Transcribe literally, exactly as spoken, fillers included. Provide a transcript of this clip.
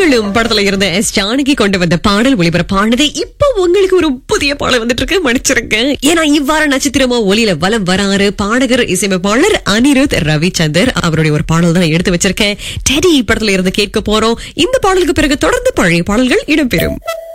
நீங்களும் படத்துல இருந்த எஸ் ஜானகி கொண்டு வந்த பாடல் ஒளிபரப்பானது. இப்போ உங்களுக்கு ஒரு புதிய பாடல் வந்துட்டு இருக்கு, மன்னிச்சிருங்க. ஏன்னா இவ்வாறு நட்சத்திரமா ஒலியில வலம் வராரு பாடகர் இசையமைப்பாளர் அனிருத் ரவிச்சந்தர். அவருடைய ஒரு பாடல் தான் எடுத்து வச்சிருக்கேன். டெடி படத்துல இருந்து கேட்க போறோம். இந்த பாடலுக்கு பிறகு தொடர்ந்து பழைய பாடல்கள் இடம்பெறும்.